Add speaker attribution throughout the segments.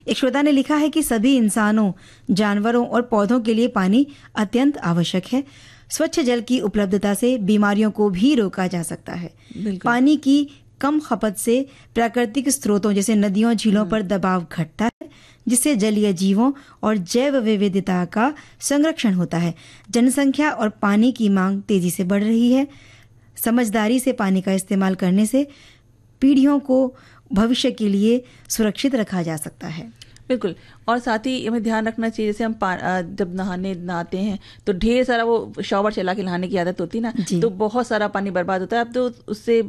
Speaker 1: एक श्रोता ने लिखा है कि सभी इंसानों, जानवरों और पौधों के लिए पानी अत्यंत आवश्यक है। स्वच्छ जल की उपलब्धता से बीमारियों को भी रोका जा सकता है। पानी की कम खपत से प्राकृतिक स्रोतों जैसे नदियों, झीलों पर दबाव घटता है, जिससे जलीय जीवों और जैव विविधता का संरक्षण होता है। जनसंख्या और पानी की मांग तेजी से बढ़ रही है। समझदारी से पानी का इस्तेमाल करने से पीढ़ियों को भविष्य के लिए सुरक्षित रखा जा सकता है।
Speaker 2: बिल्कुल। और साथ ही हमें ध्यान रखना चाहिए, जैसे हम जब नहाते हैं तो ढेर सारा वो शॉवर चला के नहाने की आदत होती है ना, तो बहुत सारा पानी बर्बाद होता है। अब तो उससे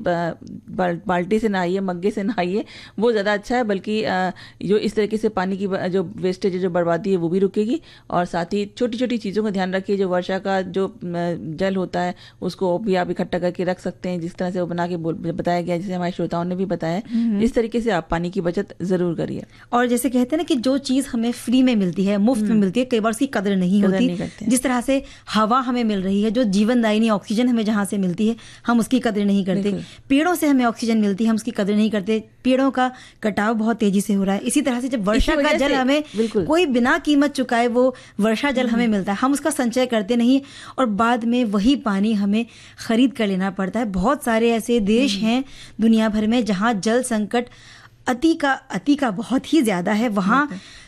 Speaker 2: बाल्टी से नहाइए, मग्गे से नहाइए, वो ज़्यादा अच्छा है। बल्कि जो इस तरीके से पानी की जो वेस्टेज है, जो बर्बादी है, वो भी रुकेगी। और साथ ही छोटी छोटी चीज़ों का ध्यान रखिए। जो वर्षा का जो जल होता है उसको भी आप इकट्ठा करके रख सकते हैं, जिस तरह से वो बना के बताया गया, जैसे हमारे श्रोताओं ने भी बताया। इस तरीके से आप पानी की बचत ज़रूर करिए।
Speaker 1: और जैसे कहते हैं ना कि जो चीज़ हमें फ्री में मिलती है, मुफ्त में मिलती है, कई बार उसकी कदर नहीं होती। जिस तरह से हवा हमें मिल रही है, जो जीवनदायिनी ऑक्सीजन हमें जहाँ से मिलती है, हम उसकी कदर नहीं करते। पेड़ों से हमें ऑक्सीजन मिलती है, हम उसकी कदर नहीं करते। पेड़ों का कटाव बहुत तेजी से हो रहा है। इसी तरह से जब वर्षा का जल हमें कोई बिना कीमत चुकाए वो वर्षा जल हमें मिलता है, हम उसका संचय करते नहीं और बाद में वही पानी हमें खरीद कर लेना पड़ता है। बहुत सारे ऐसे देश हैं दुनिया भर में जहाँ जल संकट अति का बहुत ही ज्यादा है। वहाँ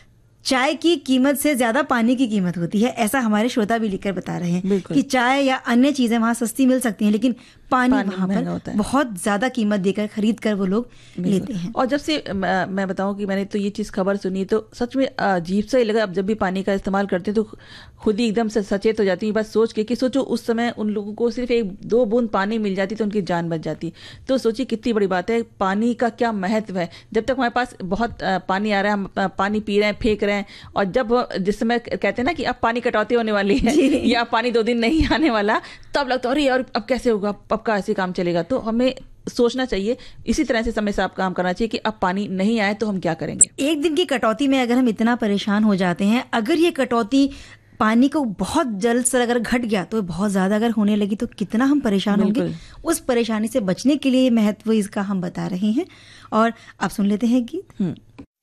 Speaker 1: चाय की कीमत से ज्यादा पानी की कीमत होती है। ऐसा हमारे श्रोता भी लिखकर बता रहे हैं कि चाय या अन्य चीजें वहां सस्ती मिल सकती हैं, लेकिन पानी वहां पर बहुत ज्यादा कीमत देकर खरीद कर वो लोग लेते हैं।
Speaker 2: और जब से मैं बताऊं कि मैंने तो ये चीज़ खबर सुनी तो सच में अजीब सा ही लगा। अब जब भी पानी का इस्तेमाल करते हैं तो खुद ही एकदम से सचेत हो जाती है। बस सोच के कि सोचो उस समय उन लोगों को सिर्फ 1-2 बूंद पानी मिल जाती तो उनकी जान बच जाती। तो सोचिए कितनी बड़ी बात है, पानी का क्या महत्व है। जब तक हमारे पास बहुत पानी आ रहा है, हम पानी पी रहे हैं, फेंक रहे हैं, और जब जिस समय कहते हैं ना कि अब पानी कटौती होने वाली है या पानी 2 दिन नहीं आने वाला, तब लगता है अरे यार अब कैसे होगा, अब का ऐसे काम चलेगा। तो हमें सोचना चाहिए, इसी तरह से समय से आप काम करना चाहिए कि अब पानी नहीं आए तो हम क्या करेंगे।
Speaker 1: एक दिन की कटौती में अगर हम इतना परेशान हो जाते हैं, अगर ये कटौती पानी को बहुत जल्द से अगर घट गया तो बहुत ज्यादा अगर होने लगी तो कितना हम परेशान होंगे। उस परेशानी से बचने के लिए महत्व इसका हम बता रहे हैं। और आप सुन लेते हैं गीत।